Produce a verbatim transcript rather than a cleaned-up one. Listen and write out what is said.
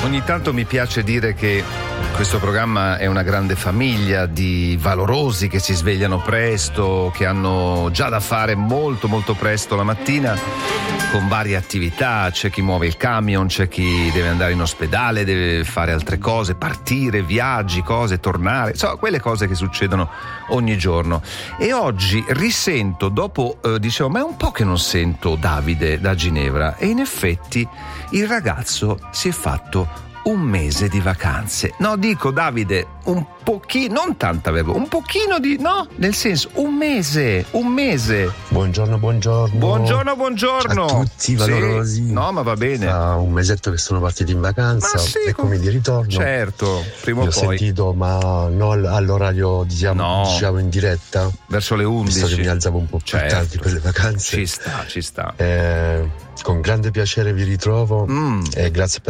Ogni tanto mi piace dire che questo programma è una grande famiglia di valorosi che si svegliano presto, che hanno già da fare molto molto presto la mattina con varie attività. C'è chi muove il camion, c'è chi deve andare in ospedale, deve fare altre cose, partire, viaggi, cose, tornare, insomma quelle cose che succedono ogni giorno. E oggi risento, dopo eh, dicevo ma è un po' che non sento Davide da Ginevra, e in effetti il ragazzo si è fatto un mese di vacanze. No, dico Davide, un pochino, non tanta verbo, un pochino di, no, nel senso, un mese, un mese. Buongiorno, buongiorno. Buongiorno, buongiorno. A tutti valorosi. Sì. No, ma va bene. Fa un mesetto che sono partiti in vacanza, sì, eccomi di ritorno. Certo, prima o poi. Ho sentito, ma non all'orario, diciamo, no. diciamo in diretta. Verso le undici. Visto che mi alzavo un po' più certo. tardi per le vacanze. Ci sta, ci sta. Eh, con grande piacere vi ritrovo mm. e grazie per